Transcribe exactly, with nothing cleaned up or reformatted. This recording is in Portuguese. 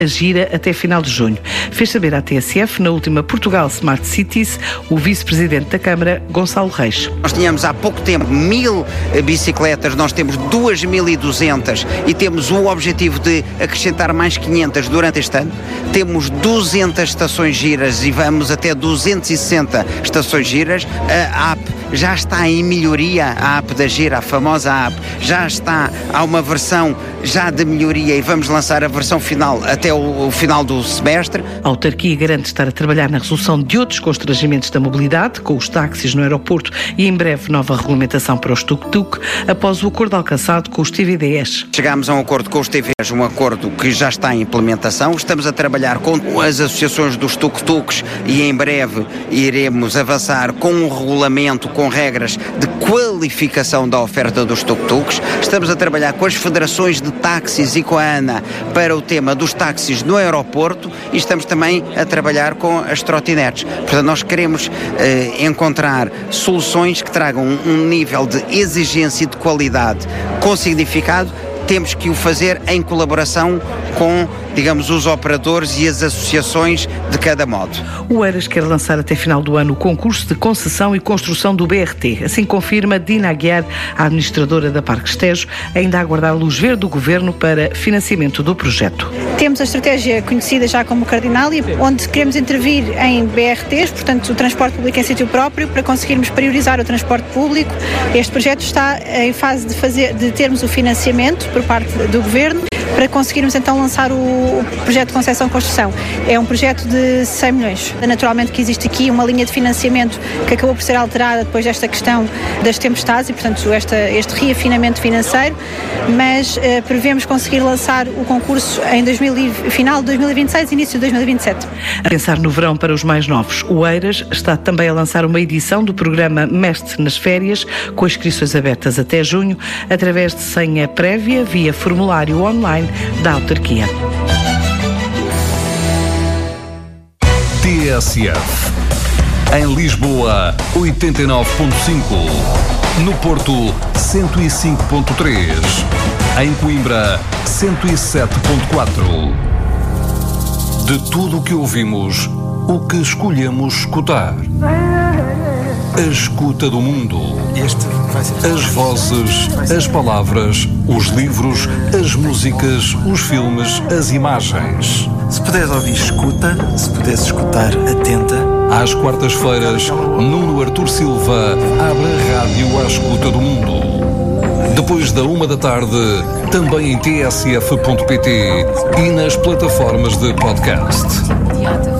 a gira até final de junho. Fez saber à T S F, na última Portugal Smart Cities, o vice-presidente da Câmara, Gonçalo Reis. Nós tínhamos há pouco tempo mil bicicletas, nós temos duas mil e duzentas e temos o objetivo de acrescentar mais quinhentas durante este ano. Temos duzentas estações giras e vamos até duzentas e sessenta estações giras. A app já está em melhoria, a app da Gira, a famosa app, já está, há uma versão já de melhoria e vamos lançar a versão final até o, o final do semestre. A autarquia garante estar a trabalhar na resolução de outros constrangimentos da mobilidade, com os táxis no aeroporto e em breve nova regulamentação para os tuk-tuk, após o acordo alcançado com os T V Ds. Chegámos a um acordo com os T Vs, um acordo que já está em implementação. Estamos a trabalhar com as associações dos tuk-tuks e em breve iremos avançar com um regulamento, com regras de qualificação da oferta dos tuk-tuks. Estamos a trabalhar com as federações de táxis e com a ANA para o tema dos táxis no aeroporto e estamos também a trabalhar com as trotinetes. Portanto, nós queremos eh, encontrar soluções que tragam um, um nível de exigência e de qualidade com significado. Temos que o fazer em colaboração com, digamos, os operadores e as associações de cada modo. O Eiras quer lançar até final do ano o concurso de concessão e construção do B R T. Assim confirma Dina Aguiar, a administradora da Parques Tejo, ainda a aguardar luz verde do Governo para financiamento do projeto. Temos a estratégia conhecida já como Cardinália, onde queremos intervir em B R Ts, portanto o transporte público em sítio próprio, para conseguirmos priorizar o transporte público. Este projeto está em fase de, fazer, de termos o financiamento por parte do Governo, para conseguirmos então lançar o projeto de concessão e construção. É um projeto de cem milhões. Naturalmente que existe aqui uma linha de financiamento que acabou por ser alterada depois desta questão das tempestades e, portanto, esta, este reafinamento financeiro, mas eh, prevemos conseguir lançar o concurso em dois mil, final de dois mil e vinte e seis, início de dois mil e vinte e sete. A pensar no verão para os mais novos, o Eiras está também a lançar uma edição do programa Mestre nas Férias, com inscrições abertas até junho, através de senha prévia via formulário online da autarquia. T S F. Em Lisboa, oitenta e nove ponto cinco. No Porto, cento e cinco ponto três. Em Coimbra, cento e sete ponto quatro. De tudo o que ouvimos, o que escolhemos escutar. A escuta do mundo. As vozes, as palavras, os livros, as músicas, os filmes, as imagens. Se puderes ouvir, escuta. Se puderes escutar, atenta. Às quartas-feiras, Nuno Artur Silva abre a rádio à escuta do mundo. Depois da uma da tarde, também em t s f ponto p t e nas plataformas de podcast.